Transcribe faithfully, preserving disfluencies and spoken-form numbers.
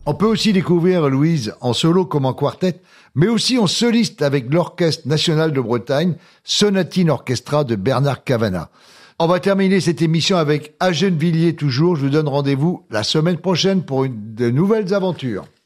On peut aussi découvrir Louise en solo comme en quartet, mais aussi en soliste avec l'Orchestre National de Bretagne, Sonatine Orchestra de Bernard Cavanagh. On va terminer cette émission avec À Gennevilliers toujours. Je vous donne rendez-vous la semaine prochaine pour une, de nouvelles aventures.